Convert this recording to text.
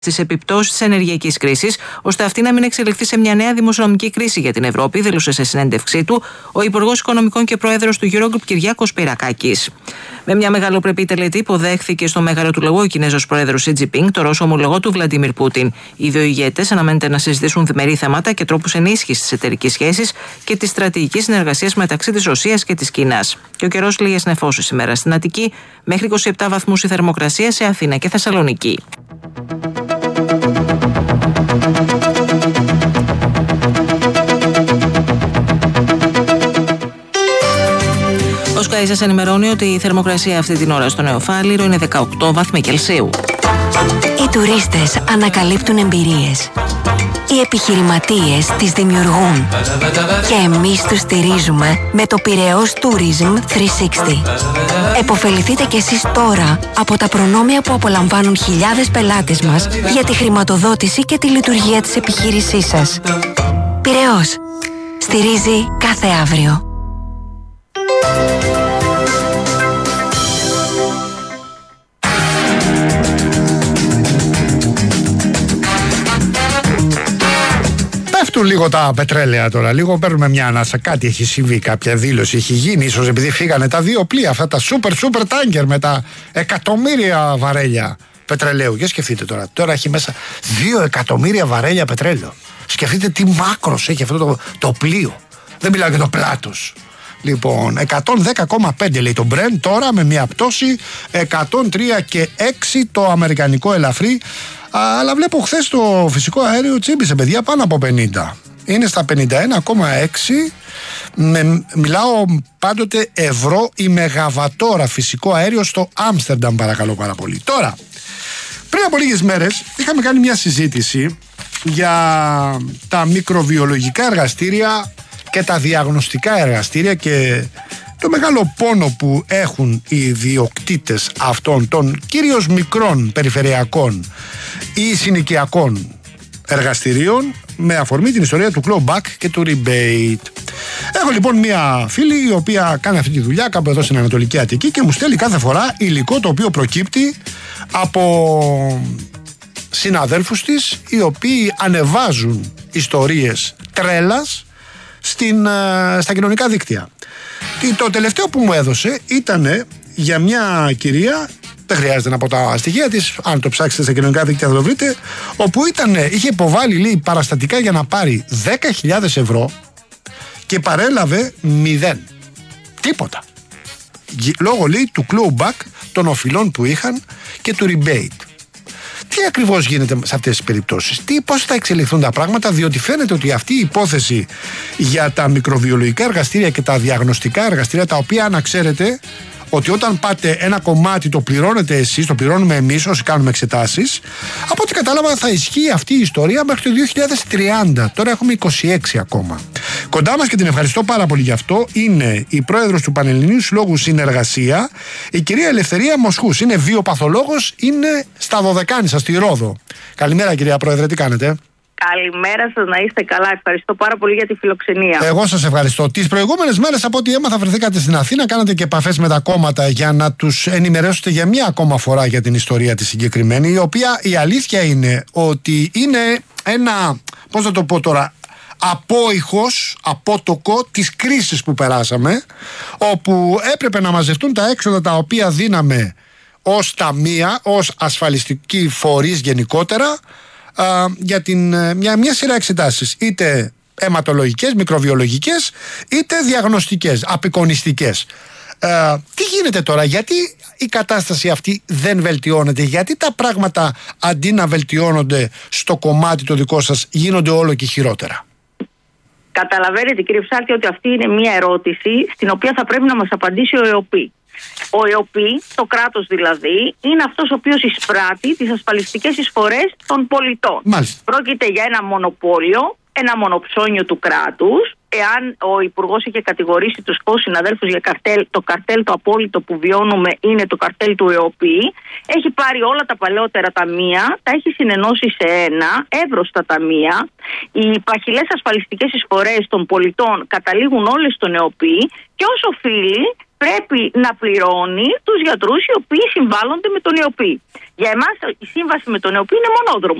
στις επιπτώσεις της ενεργειακής κρίσης, ώστε αυτή να μην εξελιχθεί σε μια νέα δημοσιονομική κρίση για την Ευρώπη, δήλωσε σε συνέντευξή του ο Υπουργός Οικονομικών και Πρόεδρος του Eurogroup Κυριάκος Πυρακάκης. Με μια μεγαλοπρεπή τελετή υποδέχθηκε στο μέγαρο του λαού ο Κινέζος Πρόεδρος Σι Τζινπίνγκ, το Ρώσο ομολογό του Βλαντίμιρ Πούτιν. Οι δύο ηγέτες αναμένεται να συζητήσουν διμερεί θέματα και τρόπους ενίσχυσης της εταιρικής σχέσης και της στρατηγικής συνεργασίας μεταξύ της Ρωσίας και της Κίνας. Και ο καιρός λίγες νεφώσεις σήμερα στην Αττική, μέχρι 27 βαθμούς η θερμοκρασία σε Αθήνα και Θεσσαλονίκη. Ο Sky σας ενημερώνει ότι η θερμοκρασία αυτή την ώρα στο Νεοφάλιρο είναι 18 βαθμοί Κελσίου. Οι τουρίστες ανακαλύπτουν εμπειρίες. Οι επιχειρηματίες τις δημιουργούν. Και εμείς τους στηρίζουμε με το Πειραιώς Tourism 360. Εποφεληθείτε κι εσείς τώρα από τα προνόμια που απολαμβάνουν χιλιάδες πελάτες μας για τη χρηματοδότηση και τη λειτουργία της επιχείρησής σας. Πειραιώς. Στηρίζει κάθε αύριο. Πέφτουν λίγο τα πετρέλαια τώρα, λίγο παίρνουμε μια ανάσα, κάτι έχει συμβεί, κάποια δήλωση έχει γίνει, ίσως επειδή φύγανε τα δύο πλοία, αυτά τα super tanker με τα εκατομμύρια βαρέλια πετρελαίου. Για σκεφτείτε τώρα έχει μέσα 2 εκατομμύρια βαρέλια πετρέλαιο. Σκεφτείτε τι μάκρος έχει αυτό το πλοίο. Δεν μιλάω για το πλάτος. Λοιπόν, 110,5 λέει το Brent τώρα με μια πτώση, 103,6 το αμερικανικό ελαφρύ. Αλλά βλέπω χθες το φυσικό αέριο τσίμπησε, παιδιά, πάνω από 50. Είναι στα 51,6. Μιλάω πάντοτε ευρώ η μεγαβατόρα φυσικό αέριο στο Άμστερνταμ, παρακαλώ πάρα πολύ. Τώρα, πριν από λίγες μέρες είχαμε κάνει μια συζήτηση για τα μικροβιολογικά εργαστήρια και τα διαγνωστικά εργαστήρια και το μεγάλο πόνο που έχουν οι ιδιοκτήτες αυτών των κυρίως μικρών περιφερειακών ή συνοικιακών εργαστηρίων με αφορμή την ιστορία του clawback και του rebate. Έχω λοιπόν μια φίλη η οποία κάνει αυτή τη δουλειά κάπου εδώ στην Ανατολική Αττική και μου στέλνει κάθε φορά υλικό το οποίο προκύπτει από συναδέλφους της οι οποίοι ανεβάζουν ιστορίες τρέλας στα κοινωνικά δίκτυα. Το τελευταίο που μου έδωσε ήταν για μια κυρία, δεν χρειάζεται να πω τα στοιχεία της, αν το ψάξετε στα κοινωνικά δίκτυα θα το βρείτε, όπου είχε υποβάλει λέει, παραστατικά για να πάρει 10.000 ευρώ και παρέλαβε 0. Τίποτα. Λόγω λέει του clawback των οφειλών που είχαν και του rebate. Τι ακριβώς γίνεται σε αυτές τις περιπτώσεις, πώς θα εξελιχθούν τα πράγματα, διότι φαίνεται ότι αυτή η υπόθεση για τα μικροβιολογικά εργαστήρια και τα διαγνωστικά εργαστήρια, τα οποία να ξέρετε ότι όταν πάτε ένα κομμάτι το πληρώνετε εσείς, το πληρώνουμε εμείς όσοι κάνουμε εξετάσεις, από ό,τι κατάλαβα θα ισχύει αυτή η ιστορία μέχρι το 2030. Τώρα έχουμε 26 ακόμα. Κοντά μας και την ευχαριστώ πάρα πολύ γι' αυτό είναι η πρόεδρος του Πανελληνίου Συλλόγου Συνεργασία, η κυρία Ελευθερία Μοσχούς. Είναι βιοπαθολόγος, είναι στα Δωδεκάνησα, στη Ρόδο. Καλημέρα κυρία Πρόεδρε, τι κάνετε? Καλημέρα σας, να είστε καλά. Ευχαριστώ πάρα πολύ για τη φιλοξενία. Εγώ σας ευχαριστώ. Τις προηγούμενες μέρες, από ό,τι έμαθα, βρεθήκατε στην Αθήνα, κάνατε και επαφές με τα κόμματα για να τους ενημερώσετε για μία ακόμα φορά για την ιστορία τη συγκεκριμένη, η οποία η αλήθεια είναι ότι είναι ένα, πώς θα το πω τώρα, απότοκο της κρίσης που περάσαμε, όπου έπρεπε να μαζευτούν τα έξοδα τα οποία δίναμε ως ταμεία, ως ασφαλιστικοί φορείς γενικότερα, για μια σειρά εξετάσεις, είτε αιματολογικές, μικροβιολογικές, είτε διαγνωστικές, απεικονιστικές. Τι γίνεται τώρα, γιατί η κατάσταση αυτή δεν βελτιώνεται, γιατί τα πράγματα αντί να βελτιώνονται στο κομμάτι το δικό σας γίνονται όλο και χειρότερα? Καταλαβαίνετε κύριε Ψάρτη ότι αυτή είναι μια ερώτηση στην οποία θα πρέπει να μας απαντήσει ο ΕΟΠΗ. Ο ΕΟΠΗ, το κράτος δηλαδή, είναι αυτός ο οποίος εισπράττει τις ασφαλιστικές εισφορές των πολιτών. Μάλιστα. Πρόκειται για ένα μονοπόλιο, ένα μονοψώνιο του κράτους. Εάν ο Υπουργός είχε κατηγορήσει τους συναδέλφους για καρτέλ, το καρτέλ το απόλυτο που βιώνουμε είναι το καρτέλ του ΕΟΠΗ. Έχει πάρει όλα τα παλαιότερα ταμεία, τα έχει συνενώσει σε ένα, εύρωστα ταμεία. Οι παχυλές ασφαλιστικές εισφορές των πολιτών καταλήγουν όλες στον ΕΟΠΗ και ως οφείλει πρέπει να πληρώνει τους γιατρούς οι οποίοι συμβάλλονται με τον ΕΟΠΗ. Για εμάς η σύμβαση με τον ΕΟΠΗ είναι μονόδρομο.